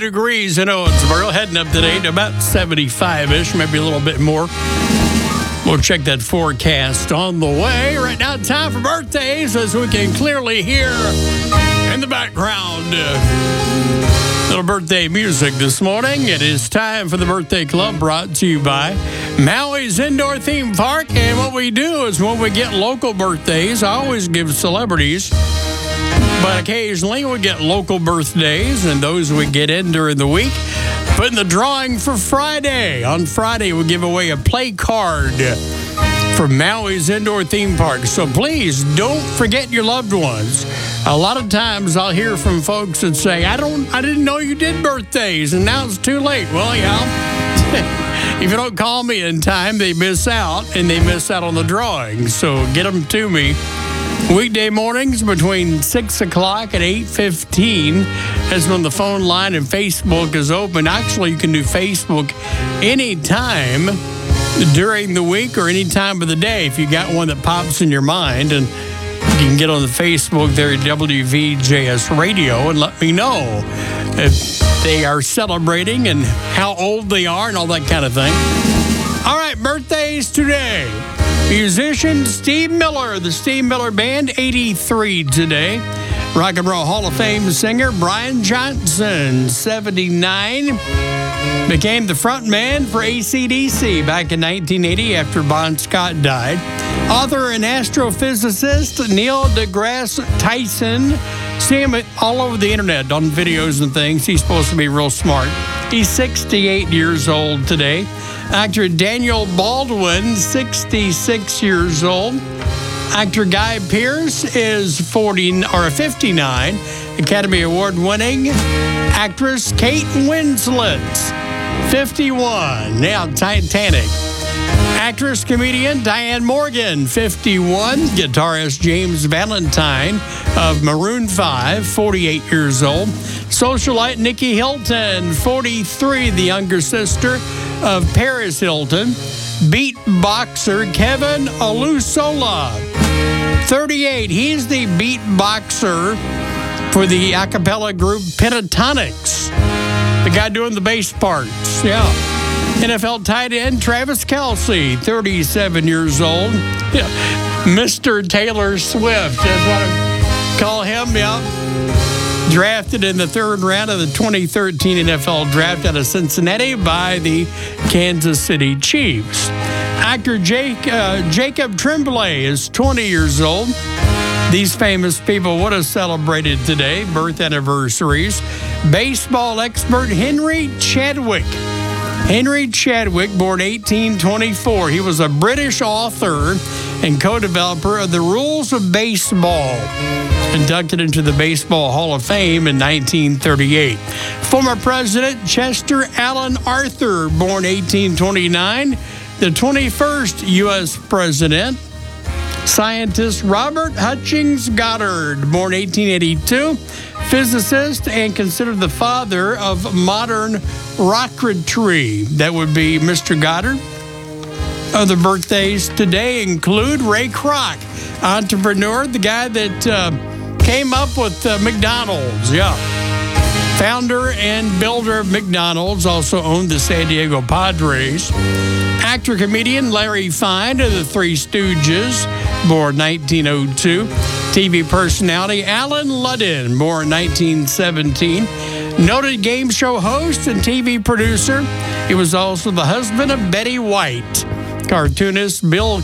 degrees in Owensboro, heading up today to about 75-ish, maybe a little bit more. We'll check that forecast on the way. Right now, time for birthdays, as we can clearly hear in the background. Little birthday music this morning. It is time for the Birthday Club, brought to you by Maui's Indoor Theme Park. And what we do is when we get local birthdays, I always give celebrities, but occasionally we get local birthdays, and those we get in during the week. Put in the drawing for Friday. On Friday, we'll give away a play card from Maui's Indoor Theme Park. So please don't forget your loved ones. A lot of times I'll hear from folks that say, I didn't know you did birthdays, and now it's too late. Well, yeah. If you don't call me in time, they miss out, and they miss out on the drawing. So get them to me. Weekday mornings between 6 o'clock and 8:15. That's when the phone line and Facebook is open. Actually, you can do Facebook anytime during the week or any time of the day if you got one that pops in your mind. And you can get on the Facebook there at WVJS Radio and let me know if they are celebrating and how old they are and all that kind of thing. All right, birthdays today. Musician Steve Miller, the Steve Miller Band, 83 today. Rock and Roll Hall of Fame singer Brian Johnson, 79. Became the front man for AC/DC back in 1980 after Bon Scott died. Author and astrophysicist Neil deGrasse Tyson. See him all over the internet on videos and things. He's supposed to be real smart. He's 68 years old today. Actor Daniel Baldwin, 66 years old. Actor Guy Pearce is 59. Academy Award winning actress Kate Winslet, 51. Now Titanic. Actress, comedian Diane Morgan, 51. Guitarist James Valentine of Maroon 5, 48 years old. Socialite Nikki Hilton, 43, the younger sister of Paris Hilton. Beatboxer Kevin Olusola, 38. He's the beatboxer for the a cappella group Pentatonics. The guy doing the bass parts, yeah. NFL tight end Travis Kelce, 37 years old. Yeah. Mr. Taylor Swift, that's what I call him, yeah. Drafted in the third round of the 2013 NFL Draft out of Cincinnati by the Kansas City Chiefs. Actor Jacob Tremblay is 20 years old. These famous people would have celebrated today, birth anniversaries. Baseball expert Henry Chadwick. Henry Chadwick, born 1824. He was a British author and co-developer of the Rules of Baseball, inducted into the Baseball Hall of Fame in 1938. Former President Chester Alan Arthur, born 1829, the 21st U.S. President. Scientist Robert Hutchings Goddard, born 1882, physicist and considered the father of modern rocketry. That would be Mr. Goddard. Other birthdays today include Ray Kroc, entrepreneur, the guy that came up with McDonald's, yeah. Founder and builder of McDonald's, also owned the San Diego Padres. Actor-comedian Larry Fine of the Three Stooges, born 1902. TV personality Alan Ludden, born 1917. Noted game show host and TV producer. He was also the husband of Betty White. Cartoonist Bill